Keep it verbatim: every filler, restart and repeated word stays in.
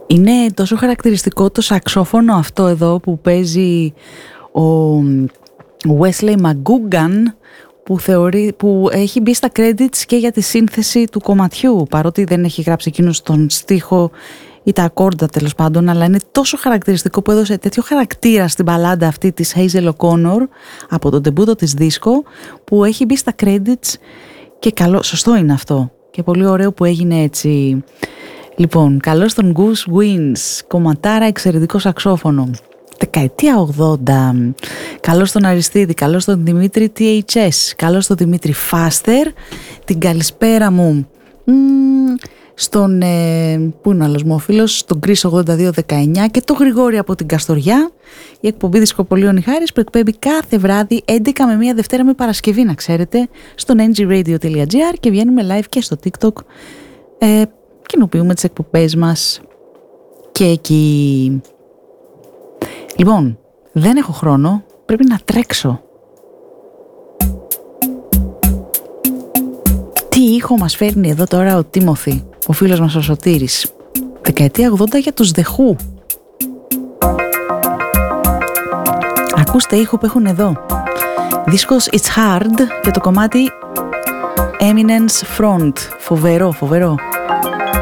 Είναι τόσο χαρακτηριστικό το σαξόφωνο αυτό εδώ που παίζει ο Wesley McGugan, που, θεωρεί, που έχει μπει στα credits και για τη σύνθεση του κομματιού, παρότι δεν έχει γράψει εκείνος τον στίχο ή τα ακόρντα τέλος πάντων, αλλά είναι τόσο χαρακτηριστικό που έδωσε τέτοιο χαρακτήρα στην μπαλάντα αυτή της Hazel O'Connor από τον τεμπούτο της δίσκο, που έχει μπει στα credits και καλό, σωστό είναι αυτό και πολύ ωραίο που έγινε έτσι. Λοιπόν, καλώς τον Goose Wins, κομματάρα, εξαιρετικό σαξόφωνο. Δεκαετία ογδόντα. Καλώς τον Αριστίδη, καλώς τον Δημήτρη τι έιτς ες, καλώς τον Δημήτρη Φάστερ. Την καλησπέρα μου μ, στον, ε, πού είναι ο άλλος μου ο φίλος, στον Chris ογδόντα δύο δεκαεννιά και τον Γρηγόρη από την Καστοριά. Η εκπομπή Δισκοπολίων η Χάρης που εκπέμπει κάθε βράδυ έντεκα με μία Δευτέρα με Παρασκευή, να ξέρετε, στο εν τζι radio τελεία τζι άρ και βγαίνουμε live και στο TikTok. Ε, κοινοποιούμε τις εκπομπές μας και εκεί. Λοιπόν, δεν έχω χρόνο, πρέπει να τρέξω. Τι ήχο μας φέρνει εδώ τώρα ο Τίμωθη, ο φίλος μας ο Σωτήρης. Δεκαετία ογδόντα για τους The Who. Ακούστε ήχο που έχουν εδώ. Δίσκος It's Hard και το κομμάτι Eminence Front. Φοβερό, φοβερό.